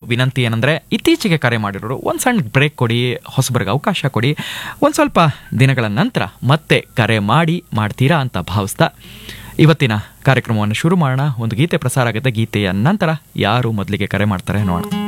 ವಿನಂತಿ ಏನಂದರೆ, ಇತ್ತೀಚೆಗೆ ಕರೆ ಮಾಡಿರೋರು ಒಂದು ಸಣ್ಣ ಬ್ರೇಕ್ ಕೊಡಿ, ಹೊಸಬರಿಗೆ ಅವಕಾಶ ಕೊಡಿ, ಒಂದು ಸ್ವಲ್ಪ ದಿನಗಳ ನಂತರ ಮತ್ತೆ ಕರೆ ಮಾಡ್ತೀರಾ ಅಂತ ಭಾವಿಸ್ತಾ ಇವತ್ತಿನ ಕಾರ್ಯಕ್ರಮವನ್ನು ಶುರು ಮಾಡೋಣ. ಒಂದು ಗೀತೆ ಪ್ರಸಾರ ಆಗುತ್ತೆ, ಗೀತೆಯ ನಂತರ ಯಾರು ಮೊದಲಿಗೆ ಕರೆ ಮಾಡ್ತಾರೆ ನೋಡೋಣ.